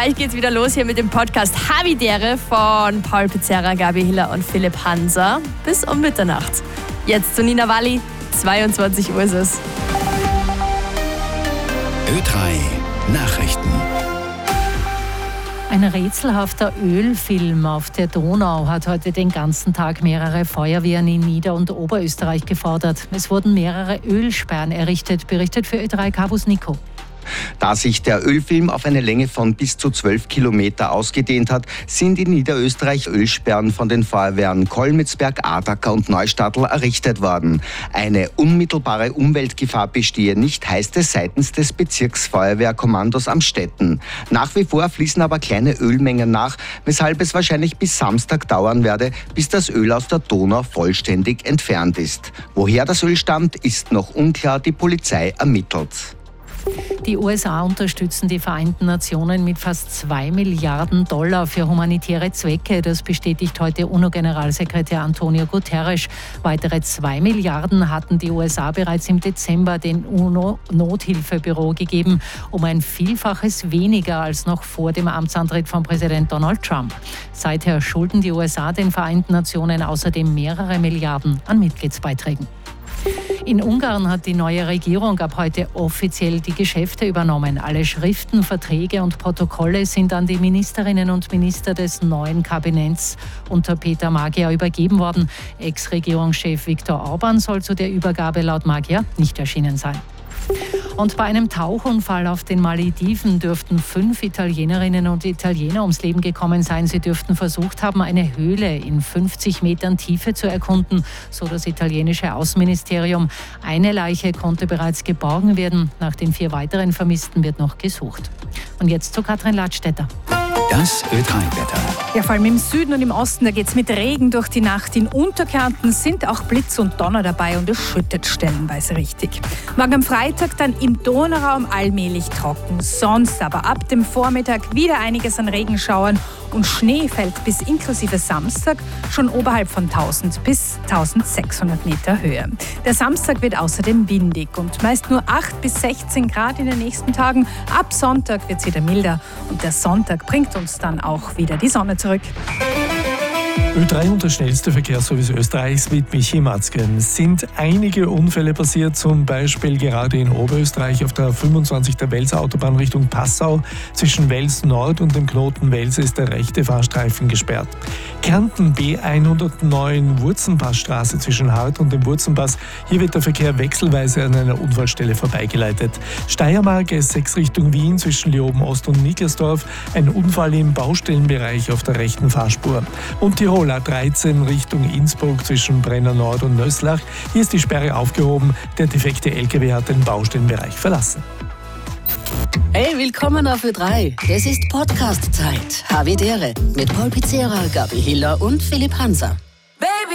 Gleich geht's wieder los hier mit dem Podcast Havidere von Paul Pizzerra, Gabi Hiller und Philipp Hanser bis um Mitternacht. Jetzt zu Nina Walli, 22 Uhr ist es. Ö3 Nachrichten. Ein rätselhafter Ölfilm auf der Donau hat heute den ganzen Tag mehrere Feuerwehren in Nieder- und Oberösterreich gefordert. Es wurden mehrere Ölsperren errichtet, berichtet für Ö3 Kabus Nico. Da sich der Ölfilm auf eine Länge von bis zu 12 Kilometer ausgedehnt hat, sind in Niederösterreich Ölsperren von den Feuerwehren Kolmitzberg, Adacker und Neustadtl errichtet worden. Eine unmittelbare Umweltgefahr bestehe nicht, heißt es seitens des Bezirksfeuerwehrkommandos Amstetten. Nach wie vor fließen aber kleine Ölmengen nach, weshalb es wahrscheinlich bis Samstag dauern werde, bis das Öl aus der Donau vollständig entfernt ist. Woher das Öl stammt, ist noch unklar, die Polizei ermittelt. Die USA unterstützen die Vereinten Nationen mit fast $2 Milliarden für humanitäre Zwecke. Das bestätigt heute UNO-Generalsekretär Antonio Guterres. Weitere 2 Milliarden hatten die USA bereits im Dezember dem UNO-Nothilfebüro gegeben, um ein Vielfaches weniger als noch vor dem Amtsantritt von Präsident Donald Trump. Seither schulden die USA den Vereinten Nationen außerdem mehrere Milliarden an Mitgliedsbeiträgen. In Ungarn hat die neue Regierung ab heute offiziell die Geschäfte übernommen. Alle Schriften, Verträge und Protokolle sind an die Ministerinnen und Minister des neuen Kabinetts unter Peter Magyar übergeben worden. Ex-Regierungschef Viktor Orbán soll zu der Übergabe laut Magyar nicht erschienen sein. Und bei einem Tauchunfall auf den Malediven dürften 5 Italienerinnen und Italiener ums Leben gekommen sein. Sie dürften versucht haben, eine Höhle in 50 Metern Tiefe zu erkunden, so das italienische Außenministerium. Eine Leiche konnte bereits geborgen werden. Nach den 4 weiteren Vermissten wird noch gesucht. Und jetzt zu Katrin Ladstätter. Das Ö3-Wetter. Ja, vor allem im Süden und im Osten, da geht es mit Regen durch die Nacht. In Unterkärnten sind auch Blitz und Donner dabei und es schüttet stellenweise richtig. Morgen am Freitag dann im Donauraum allmählich trocken. Sonst aber ab dem Vormittag wieder einiges an Regenschauern und Schnee fällt bis inklusive Samstag schon oberhalb von 1000 bis 1600 Meter Höhe. Der Samstag wird außerdem windig und meist nur 8 bis 16 Grad in den nächsten Tagen. Ab Sonntag wird es wieder milder und der Sonntag bringt uns dann auch wieder die Sonne zurück. Ö3 und das schnellste Verkehrsservice Österreichs mit Michi Matzken. Es sind einige Unfälle passiert, zum Beispiel gerade in Oberösterreich auf der 25 der Welser Autobahn Richtung Passau. Zwischen Wels Nord und dem Knoten Wels ist der rechte Fahrstreifen gesperrt. Kärnten B109 Wurzenpassstraße zwischen Hart und dem Wurzenpass. Hier wird der Verkehr wechselweise an einer Unfallstelle vorbeigeleitet. Steiermark S6 Richtung Wien zwischen Leoben Ost und Niklasdorf. Ein Unfall im Baustellenbereich auf der rechten Fahrspur. Und Tirol A13 Richtung Innsbruck zwischen Brenner Nord und Nöslach. Hier ist die Sperre aufgehoben. Der defekte LKW hat den Baustellenbereich verlassen. Hey, willkommen auf Ö3. Das ist Podcast-Zeit. Havidere mit Paul Pizzerra, Gabi Hiller und Philipp Hanser.